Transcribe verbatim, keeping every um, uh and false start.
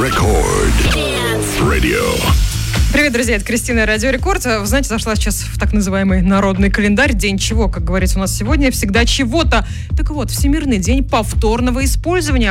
Рекорд. Радио. Привет, друзья, это Кристина, Радио Рекорд. Вы знаете, зашла сейчас в так называемый народный календарь. День чего, как говорится у нас сегодня, всегда чего-то. Так вот, Всемирный день повторного использования